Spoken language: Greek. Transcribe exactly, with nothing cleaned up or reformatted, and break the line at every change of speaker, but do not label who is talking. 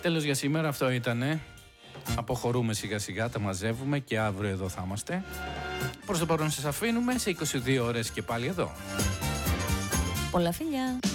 Τέλος για σήμερα, αυτό ήτανε. Αποχωρούμε σιγά σιγά, τα μαζεύουμε και αύριο εδώ θα είμαστε. Προς το παρόν σας αφήνουμε σε είκοσι δύο ώρες και πάλι εδώ.
Πολλά φιλιά!